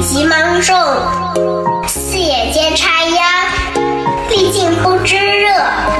急芒种，四野间插秧，历尽不知热。